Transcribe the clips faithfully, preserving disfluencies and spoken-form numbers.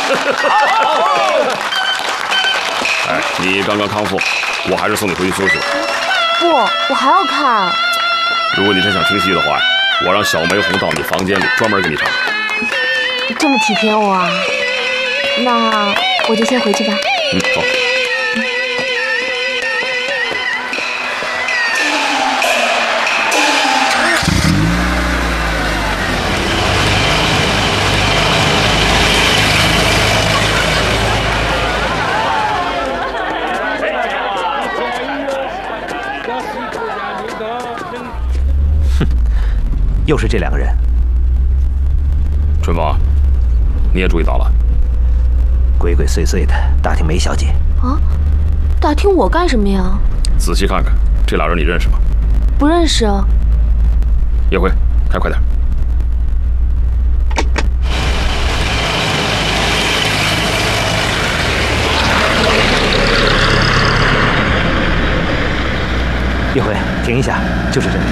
哎，你刚刚康复，我还是送你回去休息吧。 不，我还要看。 如果你真想听戏的话，我让小梅红到你房间里专门给你唱。 这么体贴我啊？那我就先回去吧。 嗯，走。 哼，又是这两个人。 春风，你也注意到了？ 鬼鬼祟祟的打听梅小姐。 啊？打听我干什么呀？ 仔细看看，这俩人你认识吗？ 不认识啊。 叶辉，开快点。 叶辉，停一下，就是这里。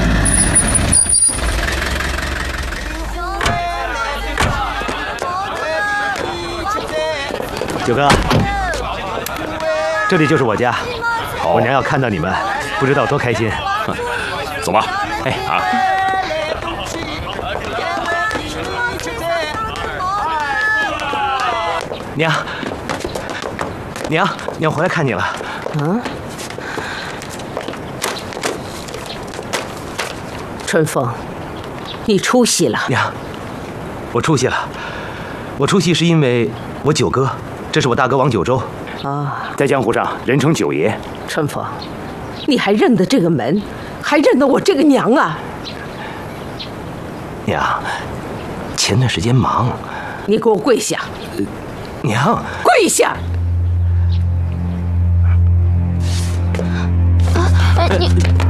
九哥，这里就是我家。我娘要看到你们，不知道多开心。 走吧。 哎啊！ 娘，娘，娘回来看你了。 嗯。春风，你出息了。 娘，我出息了。我出息是因为我九哥。这是我大哥王九州， 啊， 在江湖上人称九爷。 春风，你还认得这个门，还认得我这个娘啊？ 娘，前段时间忙。 你给我跪下！ 呃、娘， 跪下！ 啊，哎你，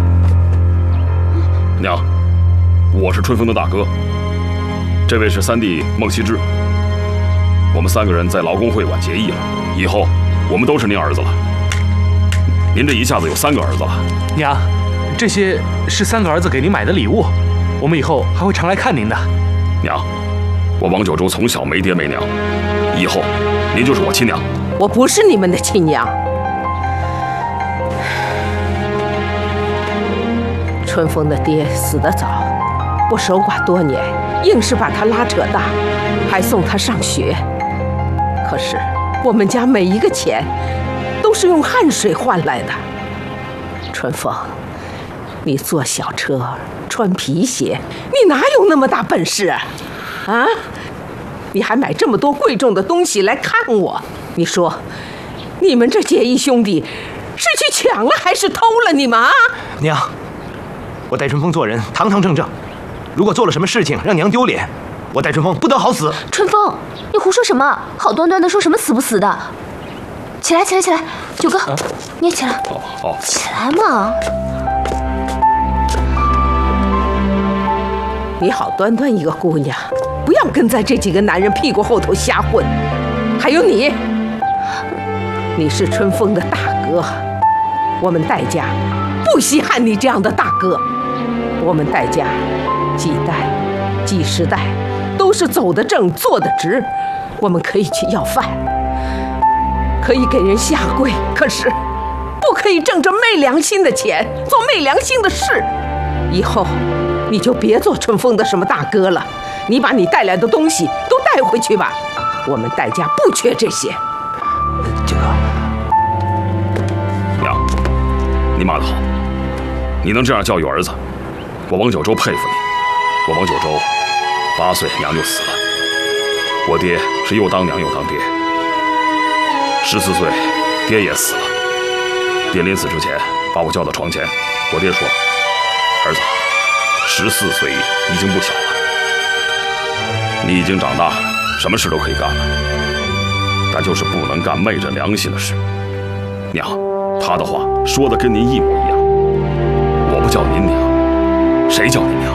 娘，我是春风的大哥，这位是三弟孟希之。我们三个人在劳工会馆结义了，以后我们都是您儿子了。您这一下子有三个儿子了。 娘，这些是三个儿子给您买的礼物，我们以后还会常来看您的。 娘，我王九州从小没爹没娘，以后您就是我亲娘。 我不是你们的亲娘。春风的爹死得早，我守寡多年，硬是把他拉扯大，还送他上学。可是我们家每一个钱都是用汗水换来的。春风，你坐小车穿皮鞋，你哪有那么大本事啊？啊？你还买这么多贵重的东西来看我，你说你们这结义兄弟是去抢了还是偷了你们啊？ 娘，我戴春风做人堂堂正正，如果做了什么事情让娘丢脸，我戴春风不得好死。 春风，你胡说什么？好端端的说什么死不死的？起来，起来，起来！九哥，啊、你也起来。 哦哦， 起来嘛！ 你好端端一个姑娘，不要跟在这几个男人屁股后头瞎混。还有你，你是春风的大哥，我们戴家不稀罕你这样的大哥。我们戴家几代、几十代。都是走得正，坐得直，我们可以去要饭，可以给人下跪，可是不可以挣着昧良心的钱，做昧良心的事。以后你就别做春风的什么大哥了，你把你带来的东西都带回去吧，我们戴家不缺这些。 九哥， 娘，你骂得好，你能这样教育儿子，我王九州佩服你。我王九州八岁娘就死了，我爹是又当娘又当爹。十四岁，爹也死了。爹临死之前把我叫到床前，我爹说：“儿子，十四岁已经不小了，你已经长大了，什么事都可以干了，但就是不能干昧着良心的事。”娘，他的话说的跟您一模一样。我不叫您娘，谁叫您娘？